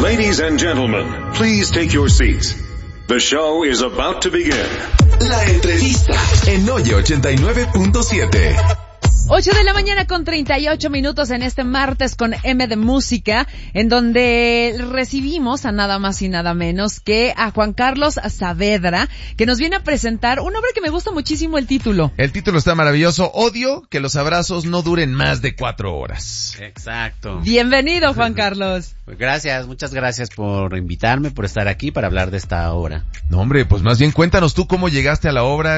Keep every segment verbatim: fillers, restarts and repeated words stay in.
Ladies and gentlemen, please take your seats. The show is about to begin. La entrevista en Oye ochenta y nueve punto siete. ocho de la mañana con treinta y ocho minutos en este martes con M de Música, en donde recibimos a nada más y nada menos que a Juan Carlos Saavedra, que nos viene a presentar un hombre que me gusta muchísimo el título. El título está maravilloso. Odio que los abrazos no duren más de cuatro horas. Exacto. Bienvenido, Juan Carlos. Pues gracias, muchas gracias por invitarme, por estar aquí para hablar de esta obra. No, hombre, pues más bien cuéntanos tú cómo llegaste a la obra,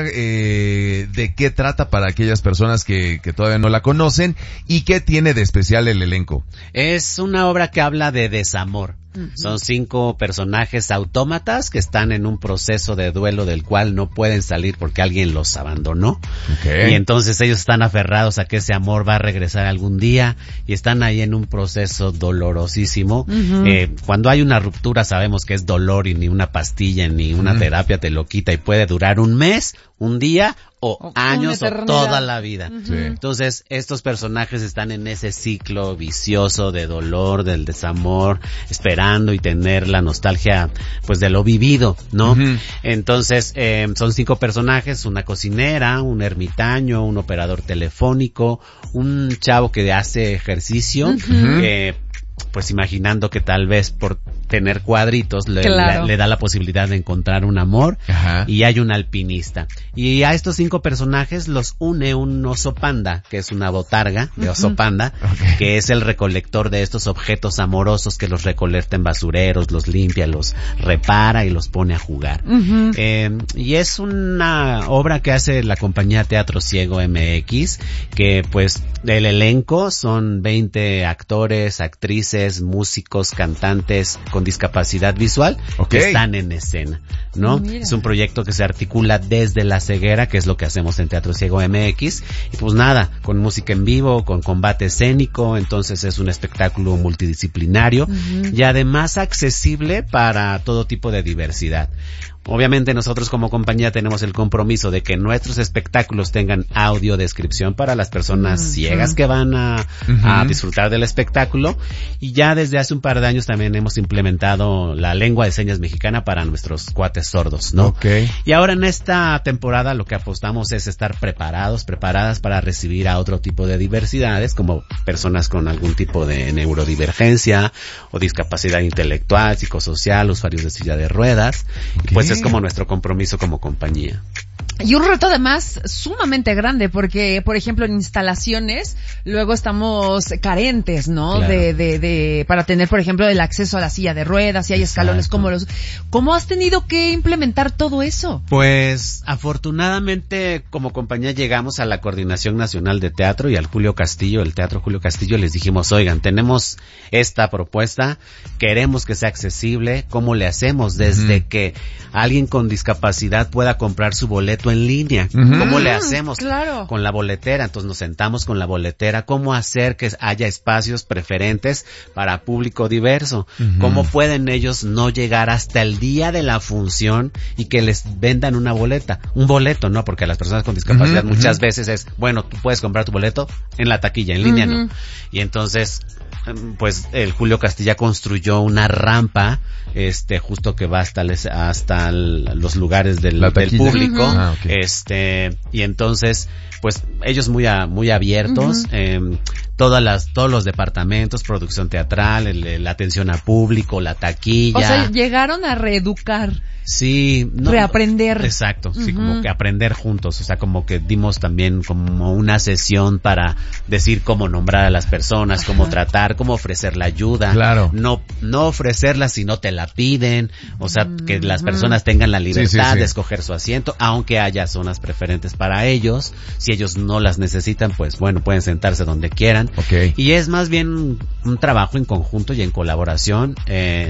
eh, de qué trata para aquellas personas que, que todavía no la conocen y qué tiene de especial el elenco. Es una obra que habla de desamor. Uh-huh. Son cinco personajes autómatas que están en un proceso de duelo del cual no pueden salir porque alguien los abandonó. Okay. Y entonces ellos están aferrados a que ese amor va a regresar algún día y están ahí en un proceso dolorosísimo. Uh-huh. Eh, cuando hay una ruptura sabemos que es dolor y ni una pastilla ni una uh-huh. terapia te lo quita y puede durar un mes, un día o, o años o toda la vida. Uh-huh. Sí. Entonces estos personajes están en ese ciclo vicioso de dolor, del desamor, esperando y tener la nostalgia pues de lo vivido, ¿no? Uh-huh. Entonces eh, son cinco personajes, una cocinera, un ermitaño, un operador telefónico, un chavo que hace ejercicio, uh-huh. eh, pues imaginando que tal vez por tener cuadritos le, claro. le, le da la posibilidad de encontrar un amor. Ajá. Y hay un alpinista. Y a estos cinco personajes los une un oso panda, que es una botarga de oso panda, okay. que es el recolector de estos objetos amorosos que los recolecta en basureros, los limpia, los repara y los pone a jugar. Uh-huh. Eh, y es una obra que hace la compañía Teatro Ciego M X, que pues el elenco son veinte actores, actrices, músicos, cantantes con discapacidad visual, okay. que están en escena, ¿no? Mira. Es un proyecto que se articula desde la ceguera, que es lo que hacemos en Teatro Ciego M X, y pues nada, con música en vivo, con combate escénico, entonces es un espectáculo multidisciplinario uh-huh. y además accesible para todo tipo de diversidad. Obviamente nosotros como compañía tenemos el compromiso de que nuestros espectáculos tengan audiodescripción para las personas uh-huh. ciegas que van a, uh-huh. a disfrutar del espectáculo, y ya desde hace un par de años también hemos implementado la lengua de señas mexicana para nuestros cuates sordos, ¿no? Okay. Y ahora en esta temporada lo que apostamos es estar preparados, preparadas para recibir a otro tipo de diversidades, como personas con algún tipo de neurodivergencia o discapacidad intelectual, psicosocial, usuarios de silla de ruedas, okay. y pues es como nuestro compromiso como compañía. Y un reto además sumamente grande, porque por ejemplo en instalaciones luego estamos carentes, ¿no? Claro. De, de, de, para tener por ejemplo el acceso a la silla de ruedas, si hay Exacto. escalones, ¿cómo los, cómo has tenido que implementar todo eso? Pues afortunadamente como compañía llegamos a la Coordinación Nacional de Teatro y al Julio Castillo, el Teatro Julio Castillo, les dijimos, oigan, tenemos esta propuesta, queremos que sea accesible, ¿cómo le hacemos? Desde mm. que alguien con discapacidad pueda comprar su boleto en línea. Uh-huh. ¿Cómo le hacemos? Claro. Con la boletera. Entonces nos sentamos con la boletera. ¿Cómo hacer que haya espacios preferentes para público diverso? Uh-huh. ¿Cómo pueden ellos no llegar hasta el día de la función y que les vendan una boleta? Un boleto, ¿no? Porque a las personas con discapacidad uh-huh. muchas veces es, bueno, tú puedes comprar tu boleto en la taquilla, en línea uh-huh. no. Y entonces pues el Julio Castilla construyó una rampa este justo que va hasta les, hasta el, los lugares del, del público uh-huh. ah, okay. este y entonces pues ellos muy a, muy abiertos uh-huh. eh, todas las todos los departamentos, producción teatral, el, la atención al público, la taquilla. O sea, llegaron a reeducar. Sí, no, reaprender. Exacto, uh-huh. sí, como que aprender juntos, o sea, como que dimos también como una sesión para decir cómo nombrar a las personas, Ajá. cómo tratar, cómo ofrecer la ayuda. Claro. No no ofrecerla si no te la piden, o sea, uh-huh. que las personas tengan la libertad sí, sí, sí. de escoger su asiento, aunque haya zonas preferentes para ellos. Si ellos no las necesitan, pues bueno, pueden sentarse donde quieran. Okay. Y es más bien un trabajo en conjunto y en colaboración. Eh,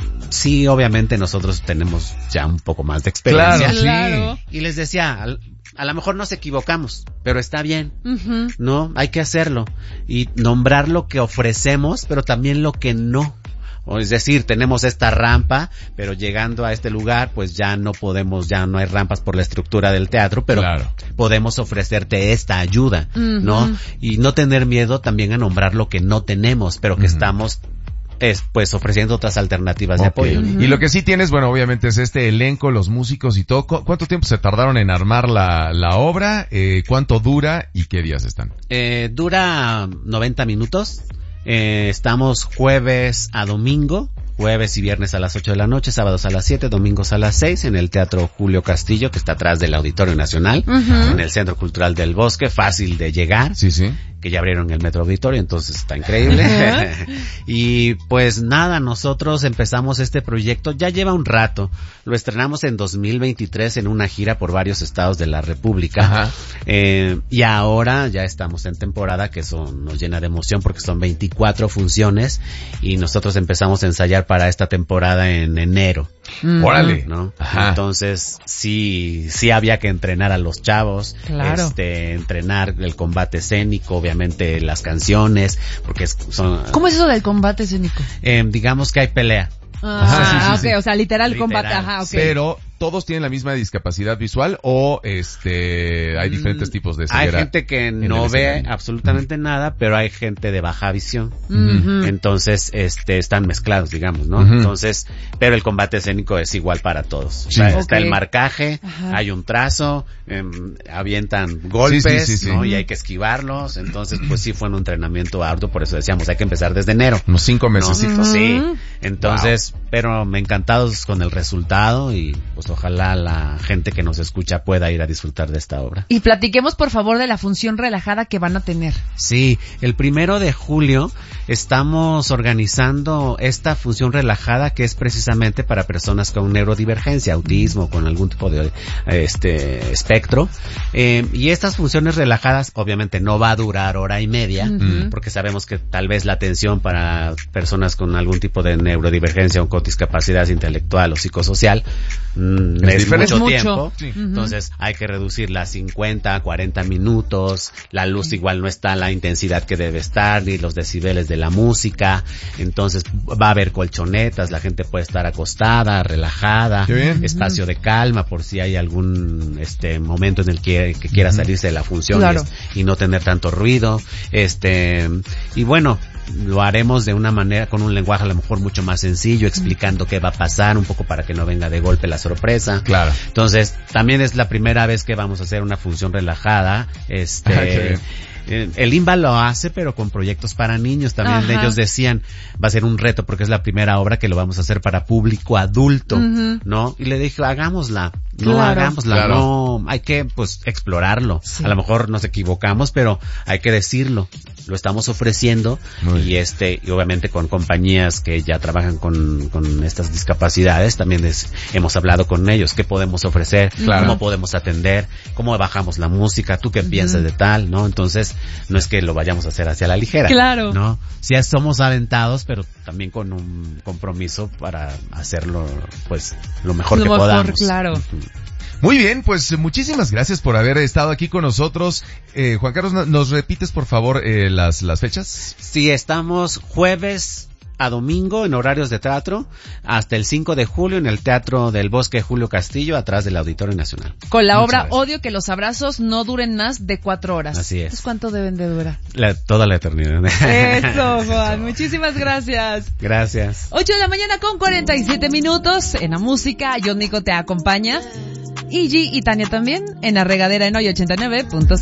sí, obviamente nosotros tenemos ya un poco más de experiencia. Claro, claro. Y les decía, a, a lo mejor nos equivocamos, pero está bien, uh-huh. ¿no? Hay que hacerlo y nombrar lo que ofrecemos, pero también lo que no. O es decir, tenemos esta rampa, pero llegando a este lugar, pues ya no podemos, ya no hay rampas por la estructura del teatro, pero claro. podemos ofrecerte esta ayuda, uh-huh. ¿no? Y no tener miedo también a nombrar lo que no tenemos, pero que uh-huh. estamos es, pues ofreciendo otras alternativas okay. de apoyo. Uh-huh. Y lo que sí tienes, bueno, obviamente es este elenco, los músicos y todo. ¿Cu- ¿Cuánto tiempo se tardaron en armar la, la obra? Eh, ¿Cuánto dura y qué días están? Eh, dura noventa minutos. Eh, estamos jueves a domingo. Jueves y viernes a las ocho de la noche, sábados a las siete, domingos a las seis, en el Teatro Julio Castillo, que está atrás del Auditorio Nacional, uh-huh. en el Centro Cultural del Bosque, fácil de llegar. Sí, sí. Que ya abrieron el Metro Auditorio, entonces está increíble. Uh-huh. Y pues nada, nosotros empezamos este proyecto, ya lleva un rato. Lo estrenamos en dos mil veintitrés en una gira por varios estados de la República. Eh, y ahora ya estamos en temporada, que eso nos llena de emoción porque son veinticuatro funciones y nosotros empezamos a ensayar para esta temporada en enero. Mm. Órale, ¿no? Ajá. Entonces sí, sí había que entrenar a los chavos, claro. este, entrenar el combate escénico, obviamente las canciones, porque son. ¿Cómo es eso del combate escénico? Eh, digamos que hay pelea. Ah, ajá, sí, sí, okay, sí. O sea, literal, literal combate, ajá, okay. Pero todos tienen la misma discapacidad visual o este hay diferentes tipos de ceguera. Hay gente que no ve absolutamente uh-huh. nada, pero hay gente de baja visión. Uh-huh. Entonces, este están mezclados, digamos, ¿no? Uh-huh. Entonces, pero el combate escénico es igual para todos. Sí. O sea, okay. Está el marcaje, ajá. hay un trazo, eh, avientan golpes, sí, sí, sí, sí. ¿no? Y hay que esquivarlos. Entonces, pues sí fue un entrenamiento arduo, por eso decíamos, hay que empezar desde enero. Unos cinco meses. ¿No? Uh-huh. Sí. Entonces, wow. pero me encantados con el resultado y pues ojalá la gente que nos escucha pueda ir a disfrutar de esta obra. Y platiquemos por favor de la función relajada que van a tener. Sí, el primero de julio estamos organizando esta función relajada que es precisamente para personas con neurodivergencia, autismo, con algún tipo de este espectro. Eh, y estas funciones relajadas obviamente no va a durar hora y media, uh-huh. porque sabemos que tal vez la atención para personas con algún tipo de neurodivergencia o con discapacidad intelectual o psicosocial mm, es, es mucho, mucho tiempo, sí. uh-huh. entonces hay que reducirla a cincuenta, cuarenta minutos, la luz uh-huh. igual no está a la intensidad que debe estar, ni los decibeles de la música, entonces va a haber colchonetas, la gente puede estar acostada, relajada, espacio uh-huh. de calma por si hay algún este momento en el que, que quiera uh-huh. salirse de la función claro. y, y no tener tanto ruido, este y bueno, lo haremos de una manera, con un lenguaje a lo mejor mucho más sencillo, explicando qué va a pasar, un poco para que no venga de golpe la sorpresa. Claro. Entonces, también es la primera vez que vamos a hacer una función relajada, este... El I M B A lo hace, pero con proyectos para niños. También Ajá. ellos decían, va a ser un reto porque es la primera obra que lo vamos a hacer para público adulto, uh-huh. ¿no? Y le dije, hagámosla, no claro. hagámosla, claro. no, hay que, pues, explorarlo. Sí. A lo mejor nos equivocamos, pero hay que decirlo. Lo estamos ofreciendo Muy y bien. este, y obviamente con compañías que ya trabajan con, con estas discapacidades, también es, hemos hablado con ellos, qué podemos ofrecer, claro. cómo podemos atender, cómo bajamos la música, tú qué uh-huh. piensas de tal, ¿no? Entonces, no es que lo vayamos a hacer hacia la ligera. Claro. ¿no? Sí somos aventados, pero también con un compromiso para hacerlo, pues, lo mejor lo que mejor, podamos. Claro. Muy bien, pues muchísimas gracias por haber estado aquí con nosotros. Eh, Juan Carlos, ¿nos repites por favor eh, las, las fechas? Sí, estamos jueves a domingo en horarios de teatro hasta el cinco de julio en el Teatro del Bosque Julio Castillo atrás del Auditorio Nacional. Con la Muchas obra gracias. Odio que los abrazos no duren más de cuatro horas. Así es. ¿Cuánto deben de durar? La, toda la eternidad. Eso, Juan. Muchísimas gracias. Gracias. ocho de la mañana con cuarenta y siete minutos en la música. Yo Nico te acompaña. Y G y Tania también en la regadera en hoy ochenta y nueve punto cinco.